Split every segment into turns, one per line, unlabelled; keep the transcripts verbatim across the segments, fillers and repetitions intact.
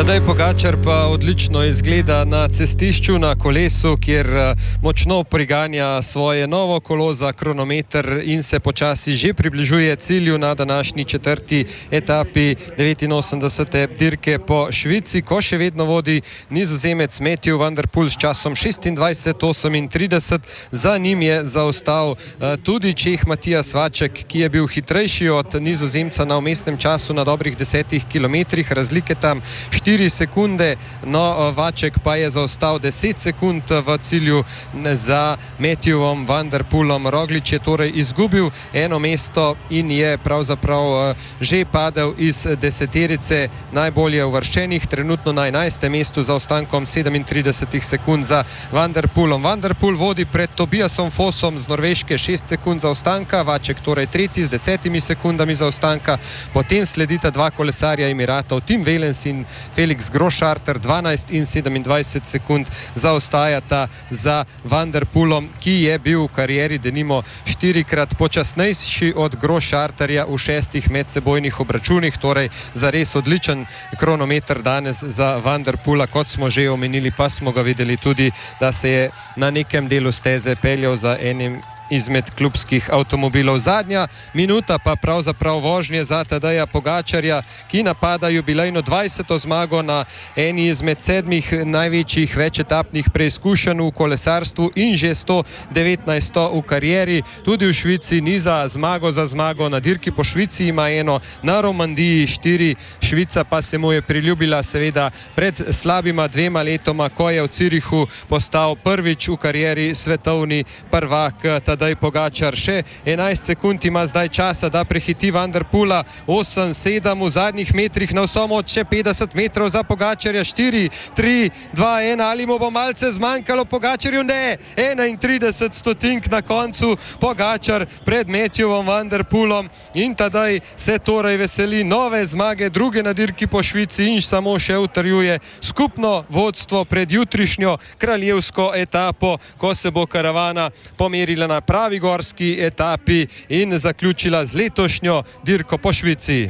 Tadej Pogačar pa odlično izgleda na cestišču, na kolesu, kjer močno priganja svoje novo kolo za kronometer in se počasi že približuje cilju na današnji četrti etapi devetinosemdesete dirke po Švici, ko še vedno vodi Nizozemec Matthew van der Poel s časom šestindvajset osemintrideset. Za njim je zaostal tudi Čeh Matijas Vaček, ki je bil hitrejši od Nizozemca na vmesnem času na dobrih desetih kilometrih, razlike tam štiri sekunde, no Vaček pa je zaostal deset sekund v cilju za Matthewom van der Poelom. Roglič je torej izgubil eno mesto in je pravzaprav že padel iz deseterice najbolje uvrščenih, trenutno na enajstem mestu za ostankom sedemintrideset sekund za van der Poelom. Van der Poel vodi pred Tobiasom Fossom z Norveške šest sekund za ostanka, Vaček torej tretji z desetimi sekundami za ostanka, potem sledita dva kolesarja Emiratov, Tim Wellens in Felix Großarter, dvanajst in sedemindvajset sekund zaostajata za van der Poelom, ki je bil v karieri denimo štirikrat počasnejši od Großarterja v šestih medsebojnih obračunih, torej zares odličen kronometer danes za van der Poela, kot smo že omenili, pa smo ga videli tudi, da se je na nekem delu steze peljal za enim izmed klubskih avtomobilov. Zadnja minuta pa pravzaprav vožnje za Tadeja Pogačarja, ki napada jubilejno dvajseto zmago na eni izmed sedmih največjih večetapnih preizkušenj v kolesarstvu in že sto devetnajsto v karieri. Tudi v Švici niza zmago za zmago, na dirki po Švici ima eno, na Romandiji štiri, Švica pa se mu je priljubila seveda pred slabima dvema letoma, ko je v Zürichu postal prvič v karieri svetovni prvak. Tadej Pogačar še enajst sekund ima zdaj časa, da prehiti van der Poela, osem sedem v zadnjih metrih, na vso moč še petdeset metrov za Pogačarja, štiri tri dva ena, ali mu bo malce zmanjkalo Pogačarju? Ne, enaintrideset stotink na koncu, Pogačar pred Matthewom van der Poelom in Tadej se torej veseli nove zmage, druge na dirki po Švici in samo še utrjuje skupno vodstvo pred jutrišnjo kraljevsko etapo, ko se bo karavana pomerila na pravi gorski etapi in zaključila z letošnjo dirko po Švici.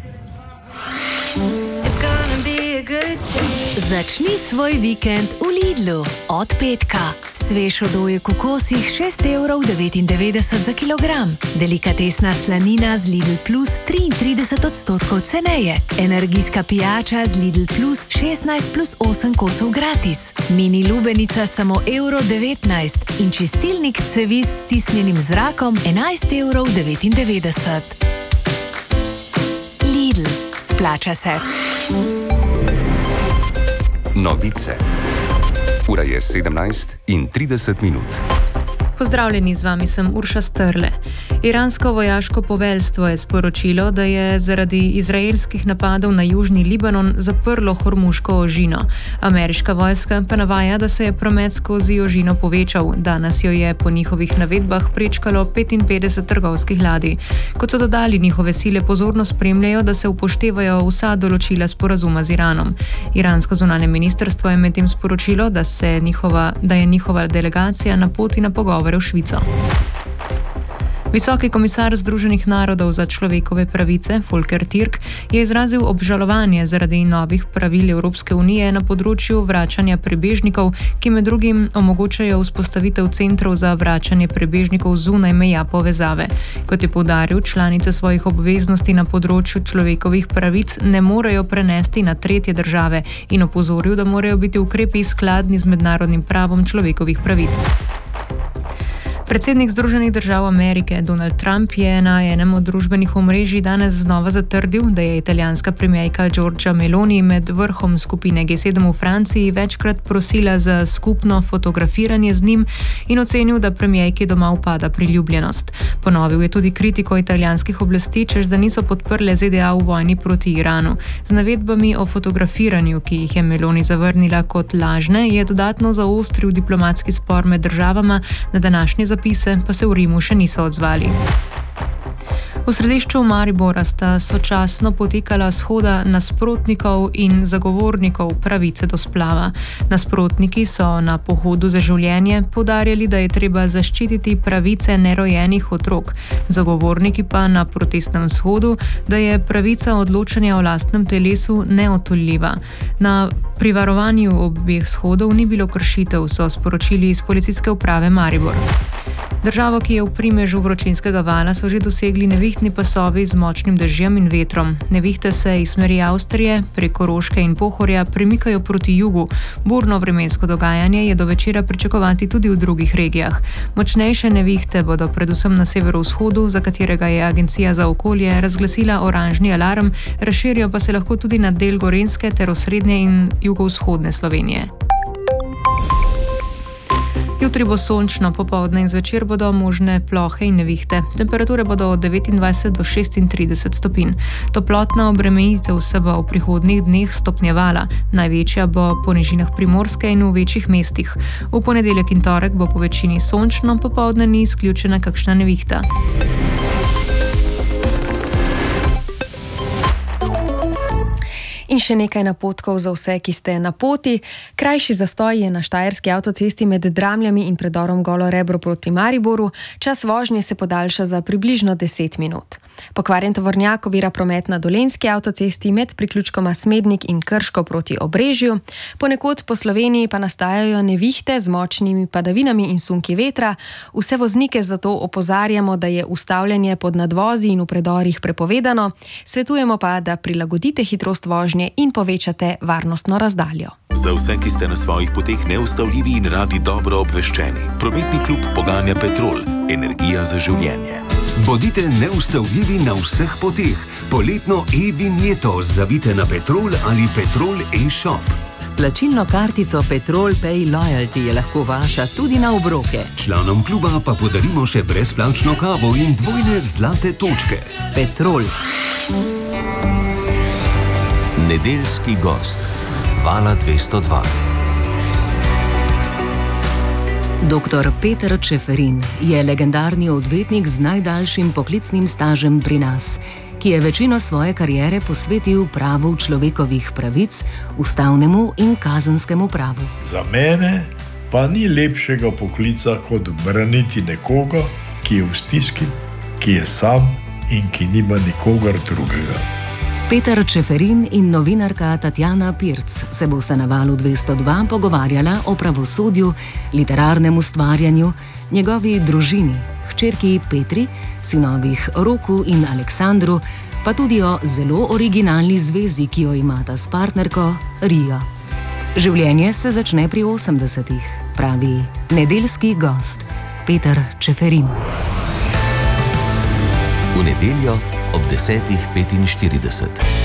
Začni svoj vikend v Lidlu. Od petka. Svež odoje kokosih šest evrov devetindevetdeset za kilogram. Delikatesna slanina z Lidl Plus triintrideset odstotkov ceneje. Energijska pijača z Lidl Plus šestnajst plus osem kosov gratis. Mini lubenica samo evro devetnajst in čistilnik cevi s stisnjenim zrakom enajst evrov devetindevetdeset. Lidl. Splača se.
Novice. Ura je sedemnajst in trideset minut.
Pozdravljeni, z vami sem Urša Strle. Iransko vojaško poveljstvo je sporočilo, da je zaradi izraelskih napadov na južni Libanon zaprlo Hormuško ožino. Ameriška vojska pa navaja, da se je promet skozi ožino povečal. Danes jo je po njihovih navedbah prečkalo petinpetdeset trgovskih ladij. Kot so dodali, njihove sile pozorno spremljajo, da se upoštevajo vsa določila sporazuma z Iranom. Iransko zunanje ministrstvo je medtem sporočilo, da, se njihova, da je njihova delegacija na poti na pogovore v Švico. Visoki komisar Združenih narodov za človekove pravice, Volker Türk, je izrazil obžalovanje zaradi novih pravil Evropske unije na področju vračanja prebežnikov, ki med drugim omogočajo vzpostavitev centrov za vračanje prebežnikov zunaj meja povezave. Kot je poudaril, članice svojih obveznosti na področju človekovih pravic ne morejo prenesti na tretje države in opozoril, da morajo biti ukrepi skladni z mednarodnim pravom človekovih pravic. Predsednik Združenih držav Amerike Donald Trump je na enem od družbenih omrežij danes znova zatrdil, da je italijanska premierka Giorgia Meloni med vrhom skupine G sedem v Franciji večkrat prosila za skupno fotografiranje z njim in ocenil, da premierki doma upada priljubljenost. Ponovil je tudi kritiko italijanskih oblasti, češ da niso podprle Z D A v vojni proti Iranu. Z navedbami o fotografiranju, ki jih je Meloni zavrnila kot lažne, je dodatno zaostril diplomatski spor med državama, na današnji zapise pa se v Rimu še niso odzvali. V središču Maribora sta sočasno potekala shoda nasprotnikov in zagovornikov pravice do splava. Nasprotniki so na pohodu za življenje poudarjali, da je treba zaščititi pravice nerojenih otrok. Zagovorniki pa na protestnem shodu, da je pravica odločanja o lastnem telesu neodtujljiva. Na pri varovanju obeh shodov ni bilo kršitev, so sporočili iz policijske uprave Maribor. Državo, ki je v primežu vročinskega vala, so že dosegli nevihtni pasovi z močnim dežjem in vetrom. Nevihte se iz smeri Avstrije prek Koroške in Pohorja premikajo proti jugu. Burno vremensko dogajanje je do večera pričakovati tudi v drugih regijah. Močnejše nevihte bodo predvsem na severovzhodu, za katerega je Agencija za okolje razglasila oranžni alarm, razširijo pa se lahko tudi na del Gorenjske ter osrednje in jugovzhodne Slovenije. Jutri bo sončno, popoldne in zvečer bodo možne plohe in nevihte. Temperature bodo od devetindvajset do šestintrideset stopinj. Toplotna obremenitev se bo v prihodnjih dneh stopnjevala. Največja bo po nižinah Primorske in v večjih mestih. V ponedeljek in torek bo po večini sončno, popoldne ni izključena kakšna nevihta.
In še nekaj napotkov za vse, ki ste na poti. Krajši zastoj je na štajerski avtocesti med Dramljami in predorom Golo Rebro proti Mariboru. Čas vožnje se podaljša za približno deset minut. Pokvarjen tovornjak ovira promet na dolenjski avtocesti med priključkoma Smednik in Krško proti Obrežju. Ponekod po Sloveniji pa nastajajo nevihte z močnimi padavinami in sunki vetra. Vse voznike zato opozarjamo, da je ustavljanje pod nadvozi in v predorih prepovedano. Svetujemo pa, da prilagodite hitrost vožnje in povečate varnostno razdaljo.
Za vse, ki ste na svojih poteh neustavljivi in radi dobro obveščeni, prometni klub poganja Petrol, energija za življenje.
Bodite neustavljivi na vseh poteh. Poletno e-vinjeto zavite na Petrol ali Petrol e-shop.
S plačilno kartico Petrol Pay Loyalty je lahko vaša tudi na obroke.
Članom kluba pa podarimo še brezplačno kavo in dvojne zlate točke.
Petrol.
Nedeljski gost Vala dvesto dva.
Doktor Peter Čeferin je legendarni odvetnik z najdaljšim poklicnim stažem pri nas, ki je večino svoje kariere posvetil pravu človekovih pravic, ustavnemu in kazenskemu pravu.
Za mene pa ni lepšega poklica kot braniti nekoga, ki je v stiski, ki je sam in ki nima nikogar drugega.
Peter Čeferin in novinarka Tatjana Pirc se bosta na Valu dvesto dva pogovarjala o pravosodju, literarnem ustvarjanju, njegovi družini, hčerki Petri, sinovih Roku in Aleksandru, pa tudi o zelo originalni zvezi, ki jo imata s partnerko Rijo. Življenje se začne pri osemdesetih, pravi nedeljski gost Peter Čeferin.
V nedeljo ob desetih petinštirideset.